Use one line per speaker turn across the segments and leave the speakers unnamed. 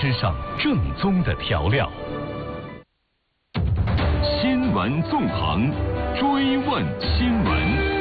吃上正宗的调料。新闻纵横，追问新闻。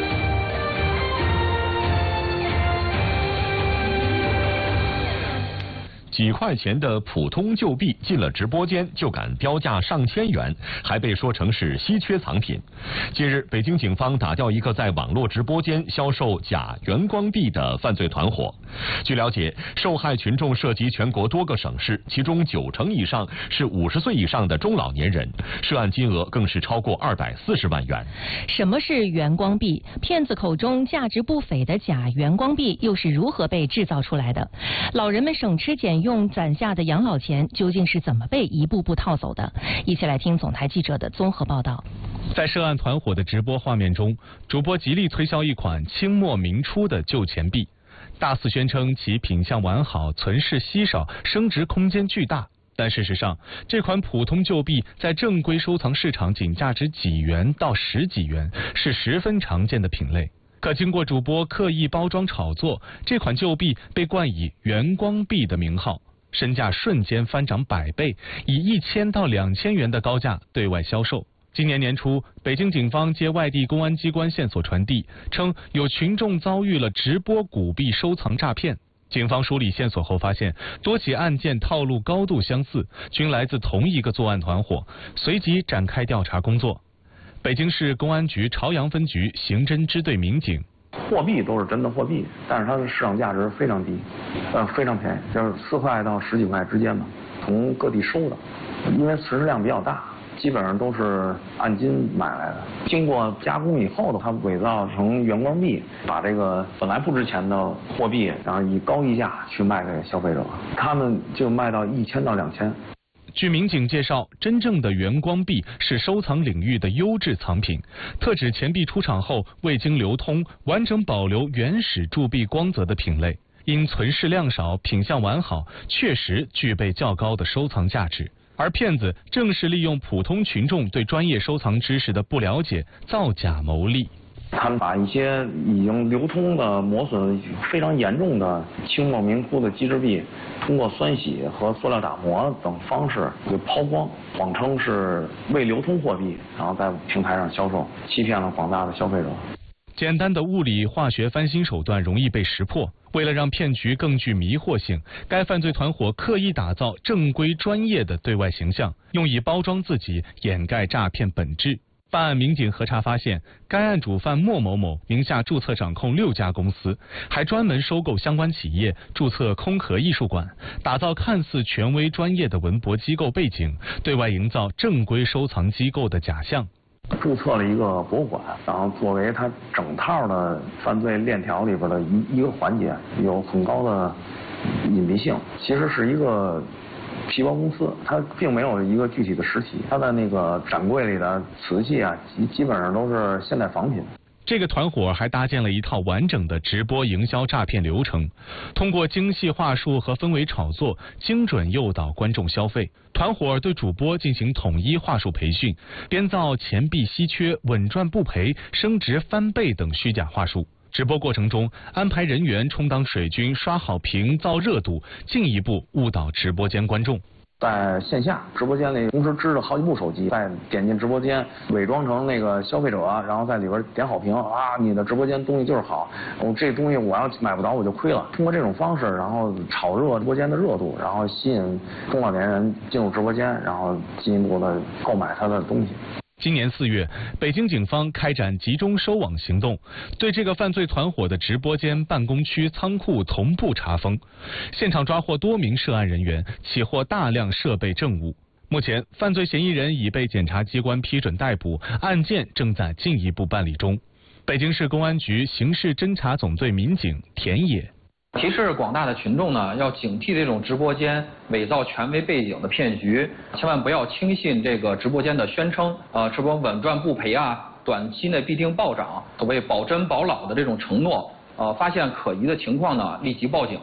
几块钱的普通旧币进了直播间就敢标价上千元，还被说成是稀缺藏品。近日，北京警方打掉一个在网络直播间销售假元光币的犯罪团伙。据了解，受害群众涉及全国多个省市，其中90%以上是50岁以上的中老年人，涉案金额更是超过240万元。
什么是元光币？骗子口中价值不菲的假元光币又是如何被制造出来的？老人们省吃俭用攒下的养老钱究竟是怎么被一步步套走的？一起来听总台记者的综合报道。
在涉案团伙的直播画面中，主播极力推销一款清末明初的旧钱币，大肆宣称其品相完好、存世稀少、升值空间巨大。但事实上，这款普通旧币在正规收藏市场仅价值几元到10几元，是十分常见的品类。可经过主播刻意包装炒作，这款旧币被冠以元光币的名号，身价瞬间翻涨100倍，以1000到2000元的高价对外销售。今年年初，北京警方接外地公安机关线索传递，称有群众遭遇了直播古币收藏诈骗。警方梳理线索后发现，多起案件套路高度相似，均来自同一个作案团伙，随即展开调查工作。北京市公安局朝阳分局刑侦支队民警。
货币都是真的货币，但是它的市场价值非常低，非常便宜，就是4块到10几块之间吧，从各地收的，因为存世量比较大。基本上都是按斤买来的，经过加工以后的，它伪造成元光币，把这个本来不值钱的货币，然后以高溢价去卖给消费者，他们就卖到1000到2000。
据民警介绍，真正的元光币是收藏领域的优质藏品，特指钱币出厂后未经流通，完整保留原始铸币光泽的品类，因存世量少、品相完好，确实具备较高的收藏价值。而骗子正是利用普通群众对专业收藏知识的不了解，造假牟利。
他们把一些已经流通的磨损非常严重的清末明初的机制币，通过酸洗和塑料打磨等方式就抛光，谎称是未流通货币，然后在平台上销售，欺骗了广大的消费者。
简单的物理化学翻新手段容易被识破，为了让骗局更具迷惑性，该犯罪团伙刻意打造正规专业的对外形象，用以包装自己，掩盖诈骗本质。办案民警核查发现，该案主犯莫某某名下注册掌控6家公司，还专门收购相关企业，注册空壳艺术馆，打造看似权威专业的文博机构背景，对外营造正规收藏机构的假象。
注册了一个博物馆，然后作为它整套的犯罪链条里边的一个环节，有很高的隐蔽性。其实是一个皮包公司，它并没有一个具体的实体，它的那个展柜里的瓷器啊，基本上都是现代仿品。
这个团伙还搭建了一套完整的直播营销诈骗流程，通过精细话术和氛围炒作，精准诱导观众消费。团伙对主播进行统一话术培训，编造钱币稀缺、稳赚不赔、升值翻倍等虚假话术。直播过程中，安排人员充当水军，刷好屏、造热度，进一步误导直播间观众。
在线下直播间里同时支着好几部手机，再点进直播间，伪装成那个消费者，然后在里边点好评啊，你的直播间东西就是好，这东西我要买不着我就亏了。通过这种方式，然后炒热直播间的热度，然后吸引中老年人进入直播间，然后进一步的购买他的东西。
今年4月，北京警方开展集中收网行动，对这个犯罪团伙的直播间、办公区、仓库同步查封，现场抓获多名涉案人员，起获大量设备证物。目前，犯罪嫌疑人已被检察机关批准逮捕，案件正在进一步办理中。北京市公安局刑事侦查总队民警田野。
提示广大的群众呢，要警惕这种直播间伪造权威背景的骗局，千万不要轻信这个直播间的宣称，什么稳赚不赔啊，短期内必定暴涨，所谓保真保老的这种承诺，发现可疑的情况呢，立即报警。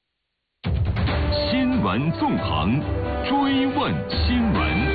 新闻纵横，追问新闻。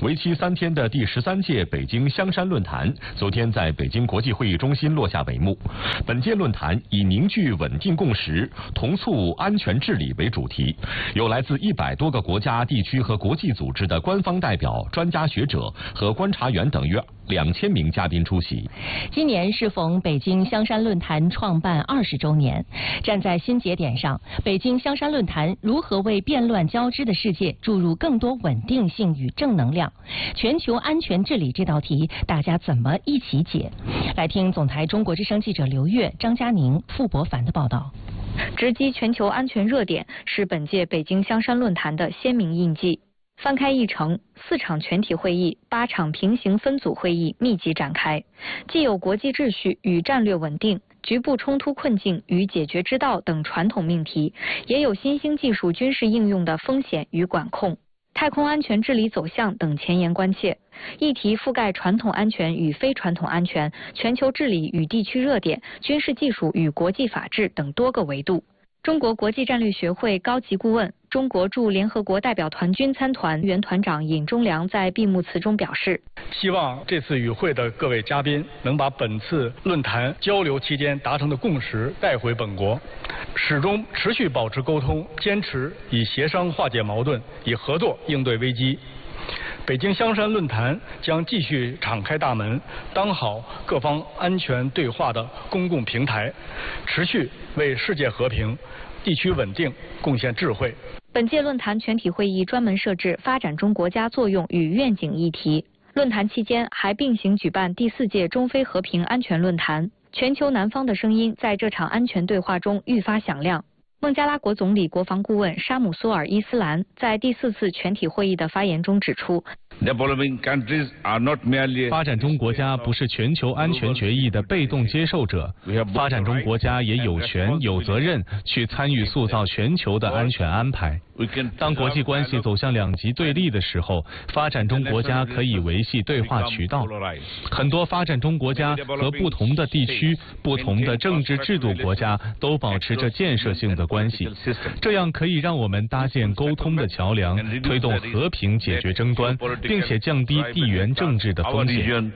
为期3天的第13届北京香山论坛昨天在北京国际会议中心落下帷幕。本届论坛以凝聚稳定共识、同促安全治理为主题，有来自100多个国家、地区和国际组织的官方代表、专家学者和观察员等约2000名嘉宾出席。
今年适逢北京香山论坛创办20周年，站在新节点上，北京香山论坛如何为变乱交织的世界注入更多稳定性与正能量？全球安全治理这道题，大家怎么一起解？来听总台中国之声记者刘越、张佳宁、傅博凡的报道。
直击全球安全热点是本届北京香山论坛的鲜明印记。翻开议程，4场全体会议、8场平行分组会议密集展开，既有国际秩序与战略稳定、局部冲突困境与解决之道等传统命题，也有新兴技术军事应用的风险与管控、太空安全治理走向等前沿关切。议题覆盖传统安全与非传统安全、全球治理与地区热点、军事技术与国际法治等多个维度。中国国际战略学会高级顾问、中国驻联合国代表团军参团原团长尹忠良在闭幕词中表示，
希望这次与会的各位嘉宾能把本次论坛交流期间达成的共识带回本国，始终持续保持沟通，坚持以协商化解矛盾，以合作应对危机。北京香山论坛将继续敞开大门，当好各方安全对话的公共平台，持续为世界和平、地区稳定贡献智慧。
本届论坛全体会议专门设置发展中国家作用与愿景议题。论坛期间还并行举办第4届中非和平安全论坛，全球南方的声音在这场安全对话中愈发响亮。孟加拉国总理国防顾问沙姆索尔伊斯兰在第4次全体会议的发言中指出，
发展中国家不是全球安全决议的被动接受者，发展中国家也有权有责任去参与塑造全球的安全安排。当国际关系走向2极对立的时候，发展中国家可以维系对话渠道。很多发展中国家和不同的地区、不同的政治制度国家都保持着建设性的关系，这样可以让我们搭建沟通的桥梁，推动和平解决争端，并且降低地缘政治的风险。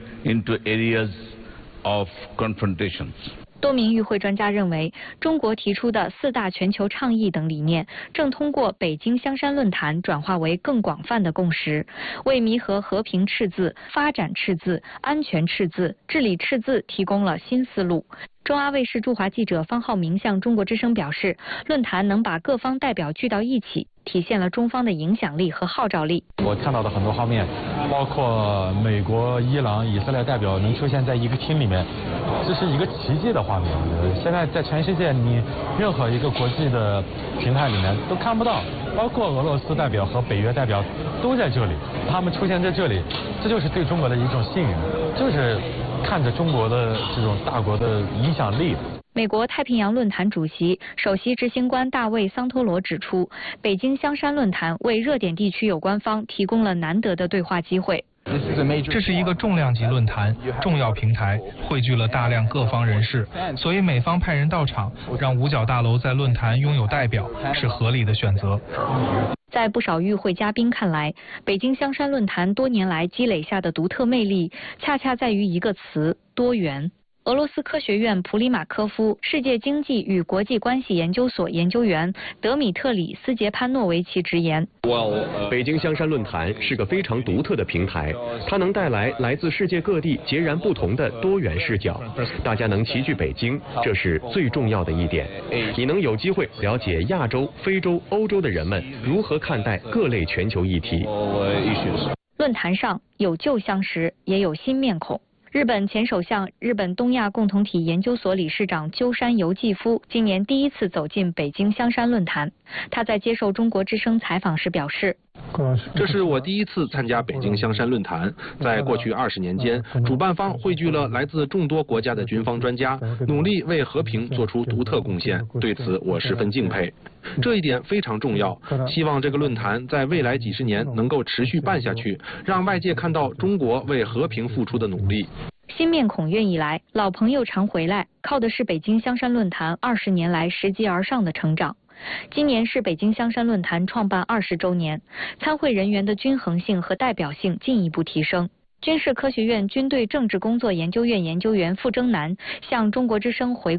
多名与会专家认为，中国提出的4大全球倡议等理念，正通过北京香山论坛转化为更广泛的共识，为弥合和平赤字、发展赤字、安全赤字、治理赤字提供了新思路。中阿卫视驻华记者方浩明向中国之声表示，论坛能把各方代表聚到一起，体现了中方的影响力和号召力。
我看到的很多画面，包括美国、伊朗、以色列代表能出现在一个厅里面，这是一个奇迹的画面。现在在全世界，你任何一个国际的平台里面都看不到，包括俄罗斯代表和北约代表都在这里，他们出现在这里，这就是对中国的一种信任，就是看着中国的这种大国的影响力。
美国太平洋论坛主席、首席执行官大卫·桑托罗指出，北京香山论坛为热点地区有关方提供了难得的对话机会。
这是一个重量级论坛，重要平台，汇聚了大量各方人士，所以美方派人到场，让五角大楼在论坛拥有代表，是合理的选择。
在不少与会嘉宾看来，北京香山论坛多年来积累下的独特魅力，恰恰在于一个词：多元。俄罗斯科学院普里马科夫世界经济与国际关系研究所研究员德米特里斯杰潘诺维奇直言，
北京香山论坛是个非常独特的平台，它能带来来自世界各地截然不同的多元视角，大家能齐聚北京，这是最重要的一点。你能有机会了解亚洲、非洲、欧洲的人们如何看待各类全球议题。
论坛上有旧相识，也有新面孔。日本前首相、日本东亚共同体研究所理事长鸠山由纪夫今年第1次走进北京香山论坛。他在接受中国之声采访时表示，
这是我第1次参加北京香山论坛。在过去20年间，主办方汇聚了来自众多国家的军方专家，努力为和平做出独特贡献，对此我十分敬佩。这一点非常重要，希望这个论坛在未来几十年能够持续办下去，让外界看到中国为和平付出的努力。
新面孔愿意来，老朋友常回来，靠的是北京香山论坛20年来拾级而上的成长。 今年是北京香山论坛创办20周年，参会人员的均衡性和代表性进一步提升。军事科学院军队政治工作研究院研究员傅征南向中国之声回顾